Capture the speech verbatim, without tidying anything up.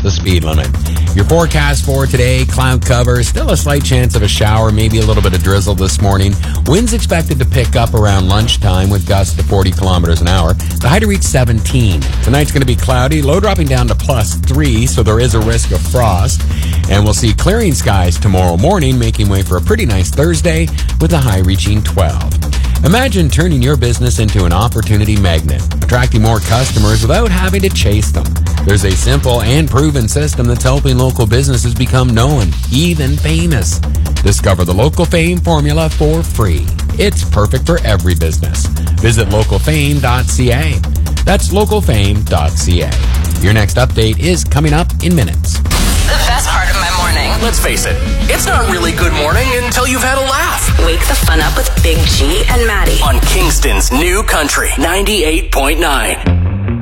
the speed limit. Your forecast for today, cloud cover, still a slight chance of a shower, maybe a little bit of drizzle this morning. Winds expected to pick up around lunchtime with gusts to forty kilometers an hour. The high to reach seventeen. Tonight's going to be cloudy, low dropping down to plus three, so there is a risk of frost. And we'll see clearing skies tomorrow morning, making way for a pretty nice Thursday with a high reaching twelve. Imagine turning your business into an opportunity magnet, attracting more customers without having to chase them. There's a simple and proven system that's helping local businesses become known, even famous. Discover the Local Fame formula for free. It's perfect for every business. Visit local fame dot c a. That's local fame dot c a. Your next update is coming up in minutes. The best part of my morning. Let's face it, it's not really good morning until you've had a laugh. Wake the fun up with Big G and Maddie On Kingston's New Country ninety-eight point nine.